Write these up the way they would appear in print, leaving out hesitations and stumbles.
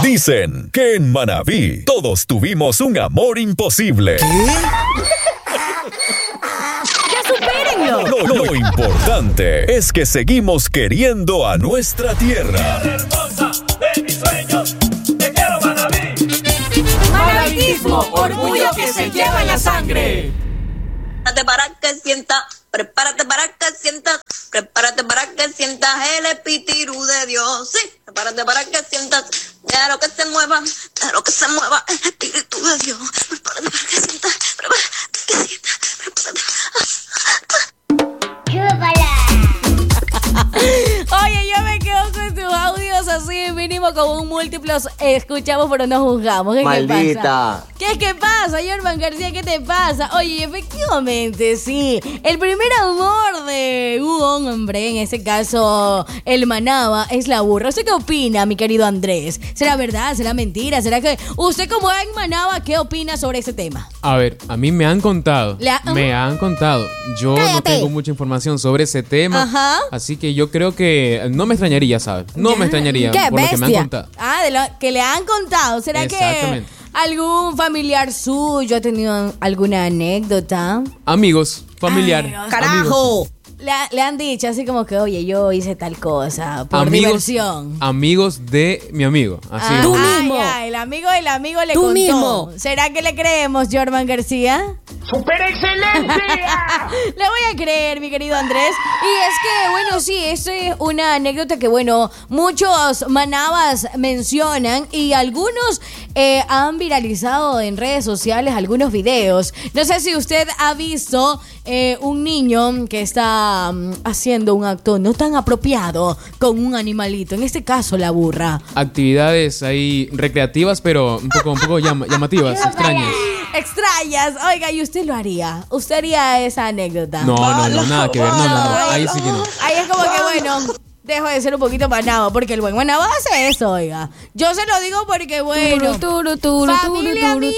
Dicen que en Manabí todos tuvimos un amor imposible. ¡Ya supérenlo! Lo importante es que seguimos queriendo a nuestra tierra. Tierra hermosa de mis sueños, te quiero Manabí. Manavitismo, orgullo que se lleva en la sangre. Prepárate para que sientas el espitirú de Dios. Sí, prepárate para que sientas, déjalo que se mueva el espíritu de Dios. Prepárate para que sientas, prepárate. Oye, yo me quedo con tus audios así, mínimo como un múltiplos. Escuchamos pero no juzgamos. ¿Qué Maldita. pasa? ¿Qué pasa, Jorman García? ¿Qué te pasa? Oye, efectivamente, sí. El primer amor de un hombre, en este caso el Manaba, es la burra. ¿Usted qué opina, mi querido Andrés? ¿Será verdad? ¿Será mentira? ¿Será que usted como en Manaba, qué opina sobre ese tema? A ver, a mí me han contado. Yo no tengo mucha información sobre ese tema. Ajá. Así que yo creo que no me extrañaría, ¿sabes? No me extrañaría ¿Qué por lo que me han bestia? contado. Ah, de lo que le han contado. ¿Será que Exactamente. algún familiar suyo ha tenido alguna anécdota? Amigos, familiar. Ay, Dios. ¡Carajo! Le han dicho así como que, oye, yo hice tal cosa por diversión. Amigos de mi amigo. Así. Ah, Tú ah, mismo. ya, el amigo le Tú contó. mismo. ¿Será que le creemos, Jorman García? ¡Super excelencia! Le voy a creer, mi querido Andrés. Y es que, bueno, sí, esto es una anécdota que, bueno, muchos manabas mencionan y algunos han viralizado en redes sociales algunos videos. No sé si usted ha visto un niño que está haciendo un acto no tan apropiado con un animalito, en este caso la burra. Actividades ahí recreativas, pero un poco llamativas, extrañas. Extrañas. Oiga, ¿y usted lo haría? ¿Usted haría esa anécdota? No, nada que ver, no. Ahí sí que no. Ahí es como que, bueno, dejo de ser un poquito manaba, porque el buen manaba hace eso, oiga. Yo se lo digo porque, bueno, familia mía,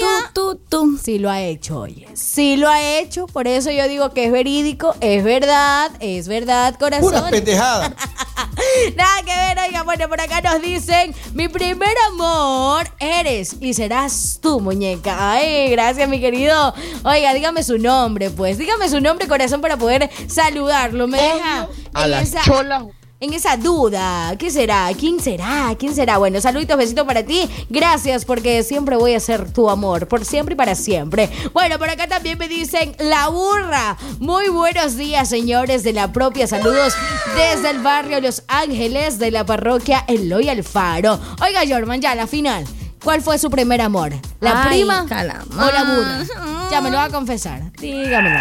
sí lo ha hecho, oye. Sí lo ha hecho, por eso yo digo que es verídico, es verdad, corazón. Puras pendejadas. Nada que ver, oiga, bueno, por acá nos dicen, mi primer amor eres y serás tú, muñeca. Ay, gracias, mi querido. Oiga, dígame su nombre, pues. Dígame su nombre, corazón, para poder saludarlo. Me deja A en las esa, cholas. en esa duda. ¿Qué será? ¿Quién será? ¿Quién será? Bueno, saluditos, besitos para ti. Gracias, porque siempre voy a ser tu amor, por siempre y para siempre. Bueno, por acá también me dicen la burra. Muy buenos días, señores de la propia. Saludos desde el barrio Los Ángeles de la parroquia Eloy Alfaro. Oiga, Jorman, ya la final. ¿Cuál fue su primer amor? ¿La Ay, prima calamar. o la burra? Ya me lo va a confesar. Dígamelo.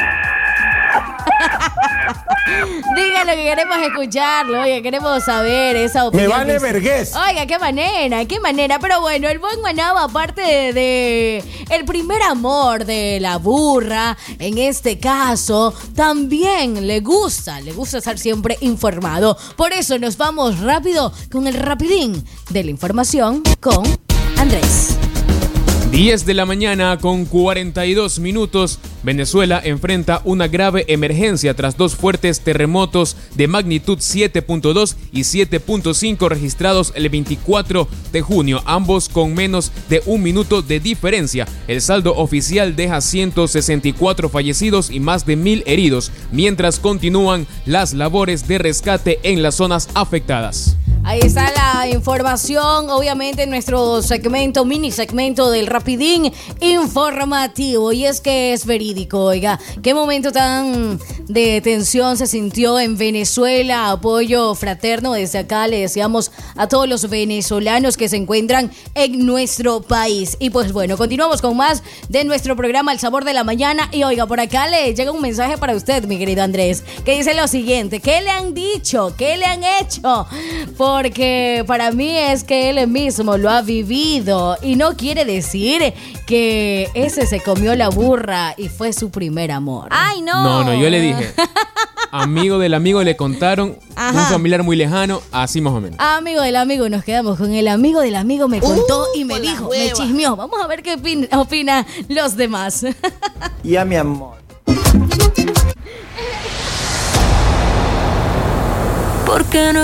Diga lo que queremos escucharlo, oiga, queremos saber esa opinión. Me vale vergüenza. Oiga, qué manera. Pero bueno, el buen Manaba, aparte de el primer amor de la burra, en este caso, también le gusta estar siempre informado. Por eso nos vamos rápido con el rapidín de la información con Andrés. 10 de la mañana con 42 minutos. Venezuela enfrenta una grave emergencia tras dos fuertes terremotos de magnitud 7.2 y 7.5 registrados el 24 de junio, ambos con menos de un minuto de diferencia. El saldo oficial deja 164 fallecidos y más de 1,000 heridos, mientras continúan las labores de rescate en las zonas afectadas. Ahí está la información, obviamente en nuestro mini segmento del Rapidín informativo. Y es que es verídico, oiga, qué momento tan de tensión se sintió en Venezuela. Apoyo fraterno desde acá le deseamos a todos los venezolanos que se encuentran en nuestro país. Y pues bueno, continuamos con más de nuestro programa El Sabor de la Mañana. Y oiga, por acá le llega un mensaje para usted, mi querido Andrés, que dice lo siguiente: ¿qué le han dicho? ¿Qué le han hecho? Porque para mí es que él mismo lo ha vivido y no quiere decir que ese se comió la burra y fue su primer amor. ¡Ay, no! No, yo le dije. Amigo del amigo le contaron, Ajá. un familiar muy lejano, así más o menos. Amigo del amigo, nos quedamos con el amigo del amigo, me contó y me dijo, me chismeó. Vamos a ver qué opina los demás. Ya, mi amor. ¿Por qué no